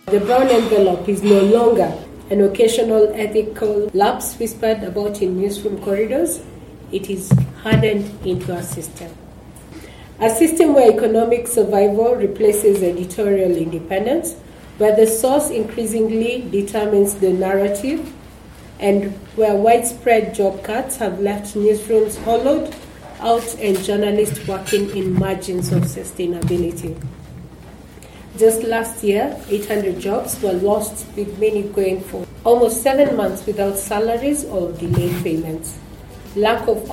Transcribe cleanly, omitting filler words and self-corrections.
The brown envelope is no longer an occasional ethical lapse whispered about in newsroom corridors. It is hardened into a system. A system where economic survival replaces editorial independence, where the source increasingly determines the narrative, and where widespread job cuts have left newsrooms hollowed out and journalists working in margins of sustainability. Just last year, 800 jobs were lost, with many going for almost 7 months without salaries or delayed payments. Lack of